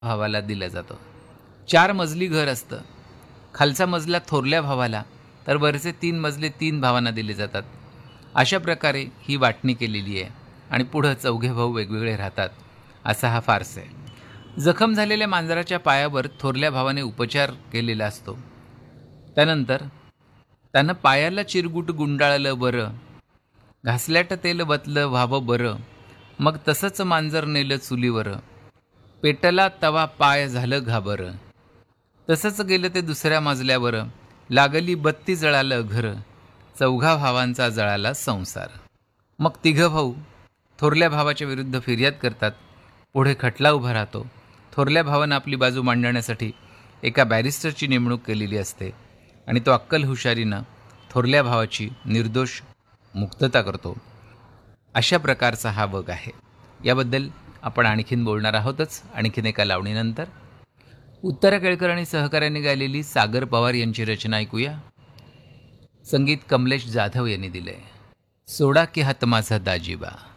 भावाला दिलं जातं. 4 मजली घर असतं. खालचा मजला थोरल्या भावाला, तर वरचे 3 मजले 3 भावांना दिले जातात. अशा प्रकारे ही वाटणी केलेली आहे आणि पुढं चौघे भाऊ वेगवेगळे राहतात, असा हा फार्स आहे. जखम झालेल्या मांजराच्या पायावर थोरल्या भावाने उपचार केलेला असतो. त्यानंतर त्यानं पायाला चिरगुट गुंडाळलं बरं, घासल्याट तेल वतलं व्हावं बरं, मग तसंच मांजर नेलं चुलीवर, पेटला तवा पाय झालं घाबर, तसंच गेलं ते दुसऱ्या मजल्यावर, लागली बत्ती जळालं घर, चौघा भावांचा जळाला संसार. मग तिघं भाऊ थोरल्या भावाच्या विरुद्ध फिर्याद करतात. पुढे खटला उभा राहतो. थोरल्या भावानं आपली बाजू मांडण्यासाठी एका बॅरिस्टरची नेमणूक केलेली असते आणि तो अक्कल हुशारीनं थोरल्या भावाची निर्दोष मुक्तता करतो. अशा प्रकारचा हा वग आहे. याबद्दल आपण आणखीन बोलणार आहोतच आणखीन एका लावणीनंतर. उत्तरा केळकर आणि सहकार्याने गायलेली सागर पवार यांची रचना ऐकूया. संगीत कमलेश जाधव यांनी दिले. सोडा की हात माझा दाजीबा.